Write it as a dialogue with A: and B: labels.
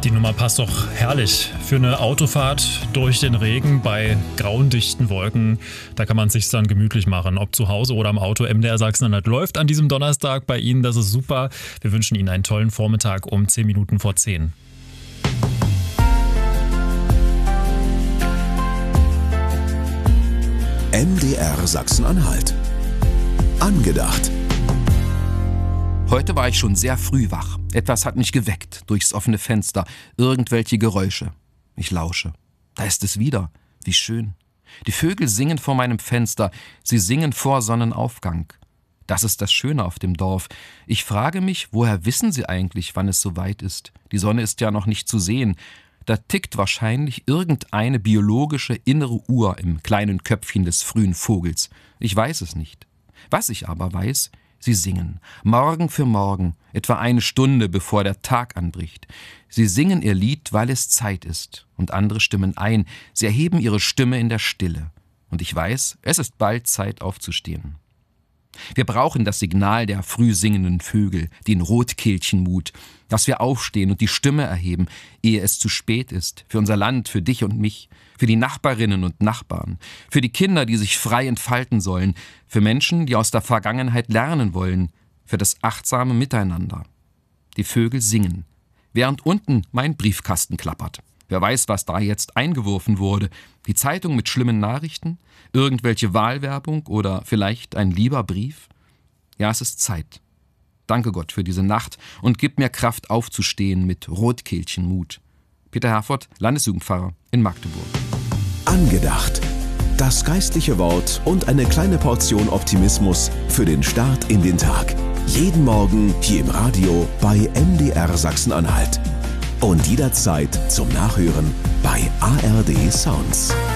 A: Die Nummer passt doch herrlich für eine Autofahrt durch den Regen bei grauen, dichten Wolken. Da kann man es sich dann gemütlich machen, ob zu Hause oder im Auto. MDR Sachsen-Anhalt läuft an diesem Donnerstag bei Ihnen, das ist super. Wir wünschen Ihnen einen tollen Vormittag um 10 Minuten vor 10.
B: MDR Sachsen-Anhalt. Angedacht.
C: Heute war ich schon sehr früh wach. Etwas hat mich geweckt, durchs offene Fenster, irgendwelche Geräusche. Ich lausche. Da ist es wieder. Wie schön. Die Vögel singen vor meinem Fenster, sie singen vor Sonnenaufgang. Das ist das Schöne auf dem Dorf. Ich frage mich, woher wissen sie eigentlich, wann es soweit ist? Die Sonne ist ja noch nicht zu sehen. Da tickt wahrscheinlich irgendeine biologische innere Uhr im kleinen Köpfchen des frühen Vogels. Ich weiß es nicht. Was ich aber weiß, sie singen, Morgen für Morgen, etwa eine Stunde, bevor der Tag anbricht. Sie singen ihr Lied, weil es Zeit ist, und andere stimmen ein. Sie erheben ihre Stimme in der Stille. Und ich weiß, es ist bald Zeit aufzustehen. Wir brauchen das Signal der früh singenden Vögel, den Rotkehlchenmut, dass wir aufstehen und die Stimme erheben, ehe es zu spät ist, für unser Land, für dich und mich, für die Nachbarinnen und Nachbarn, für die Kinder, die sich frei entfalten sollen, für Menschen, die aus der Vergangenheit lernen wollen, für das achtsame Miteinander. Die Vögel singen, während unten mein Briefkasten klappert. Wer weiß, was da jetzt eingeworfen wurde. Die Zeitung mit schlimmen Nachrichten, irgendwelche Wahlwerbung oder vielleicht ein lieber Brief? Ja, es ist Zeit. Danke Gott für diese Nacht und gib mir Kraft aufzustehen mit Rotkehlchenmut. Peter Herford, Landesjugendpfarrer in Magdeburg.
B: Angedacht. Das geistliche Wort und eine kleine Portion Optimismus für den Start in den Tag. Jeden Morgen hier im Radio bei MDR Sachsen-Anhalt. Und jederzeit zum Nachhören bei ARD Sounds.